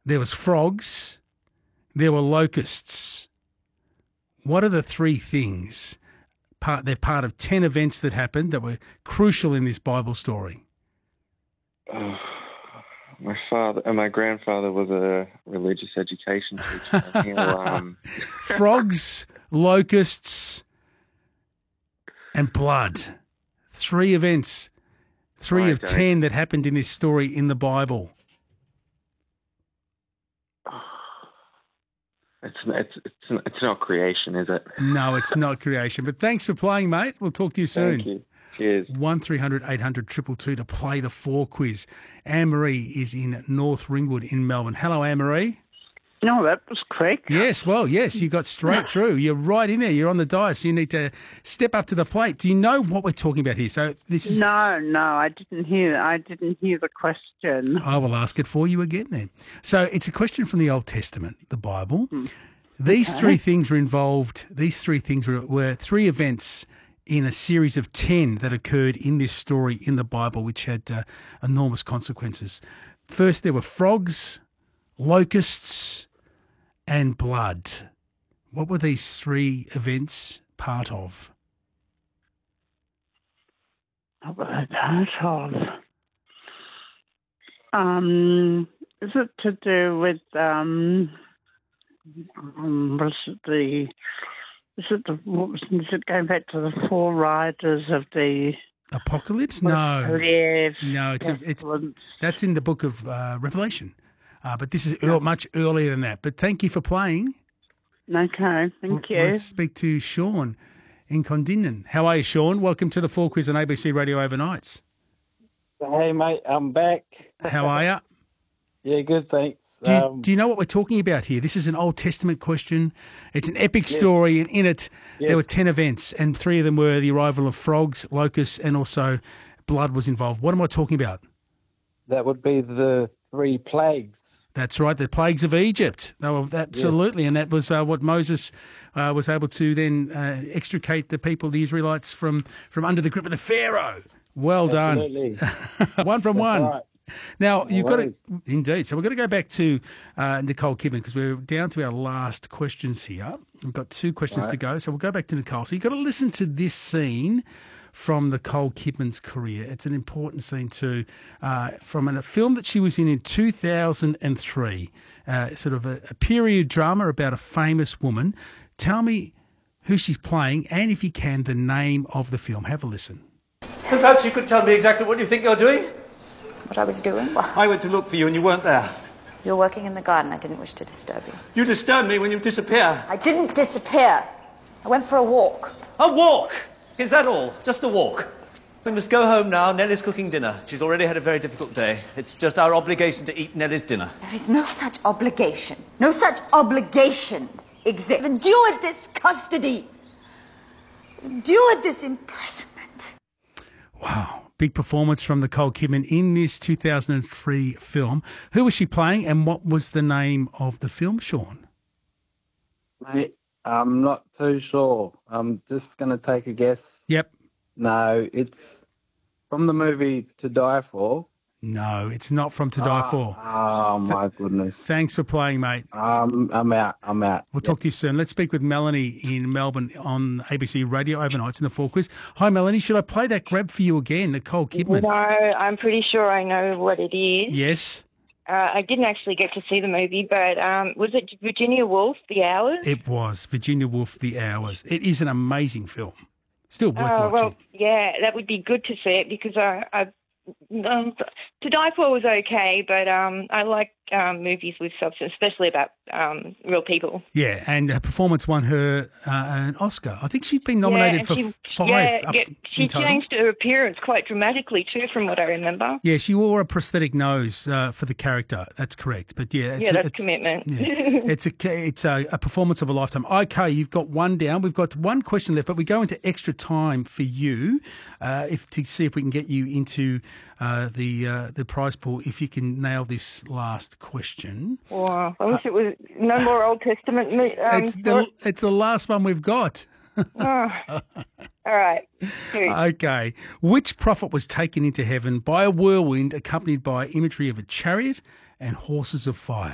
there was frogs, there were locusts. What are the three things? They're part of 10 events that happened that were crucial in this Bible story. My father and my grandfather was a religious education teacher. Frogs, locusts, and blood. 3 events, 3 of 10 that happened in this story in the Bible. It's not creation, is it? No, it's not creation. But thanks for playing, mate. We'll talk to you soon. Thank you. Cheers. 1300 800 222 to play the 4 quiz. Anne-Marie is in North Ringwood in Melbourne. Hello, Anne-Marie. No, that was quick. Yes, you got straight through. You're right in there. You're on the dice. You need to step up to the plate. Do you know what we're talking about here? So this is No, I didn't hear. I didn't hear the question. I will ask it for you again then. So it's a question from the Old Testament, the Bible. These 3 things were involved. These 3 things were 3 events in a series of 10 that occurred in this story in the Bible, which had enormous consequences. First, there were frogs, locusts, and blood. What were these 3 events part of? What were they part of? Is it to do with is it going back to the 4 riders of the Apocalypse? No. Yes. No, it's that's in the book of Revelation. But this is much earlier than that. But thank you for playing. Okay, thank you. Let's speak to Sean in Condinnon. How are you, Sean? Welcome to the 4 Quiz on ABC Radio Overnights. Hey, mate, I'm back. How are you? Yeah, good, thanks. Do you know what we're talking about here? This is an Old Testament question. It's an epic story, and in it there were 10 events, and 3 of them were the arrival of frogs, locusts, and also blood was involved. What am I talking about? That would be the 3 plagues. That's right, the plagues of Egypt. They were absolutely, and that was what Moses was able to then extricate the people, the Israelites, from under the grip of the Pharaoh. Well done. Absolutely. 1 from 1. Right. Now, you've got to, indeed. So we're going to go back to Nicole Kidman because we're down to our last questions here. We've got 2 questions to go. So we'll go back to Nicole. So you've got to listen to this scene from Nicole Kidman's career. It's an important scene too, from a film that she was in 2003, sort of a period drama about a famous woman. Tell me who she's playing and, if you can, the name of the film. Have a listen. Perhaps you could tell me exactly what you think you're doing? What I was doing? I went to look for you and you weren't there. You're working in the garden. I didn't wish to disturb you. You disturb me when you disappear. I didn't disappear. I went for a walk. A walk? Is that all? Just a walk? We must go home now. Nellie's cooking dinner. She's already had a very difficult day. It's just our obligation to eat Nellie's dinner. There is no such obligation. No such obligation exists. Endure this custody. Endure this imprisonment. Wow. Big performance from Nicole Kidman in this 2003 film. Who was she playing and what was the name of the film, Sean? Mate, I'm not too sure. I'm just going to take a guess. Yep. No, it's from the movie To Die For. No, it's not from To Die For. Oh, my goodness. Thanks for playing, mate. I'm out. We'll talk to you soon. Let's speak with Melanie in Melbourne on ABC Radio Overnights in the 4 Quiz. Hi, Melanie. Should I play that grab for you again, Nicole Kidman? No, I'm pretty sure I know what it is. Yes. I didn't actually get to see the movie, but was it Virginia Woolf, The Hours? It was Virginia Woolf, The Hours. It is an amazing film. Still worth watching. Well, yeah, that would be good to see it because To Die For was okay, but I like movies with substance, especially about real people. Yeah, and her performance won her an Oscar. I think she'd been nominated for 5. She changed her appearance quite dramatically too, from what I remember. Yeah, she wore a prosthetic nose for the character. That's correct. But that's commitment. Yeah, it's a performance of a lifetime. Okay, you've got 1 down. We've got 1 question left, but we go into extra time for you to see if we can get you into the prize pool if you can nail this last question. Wow, I wish it was no more Old Testament. It's the last one we've got. All right. Okay. Which prophet was taken into heaven by a whirlwind accompanied by imagery of a chariot and horses of fire?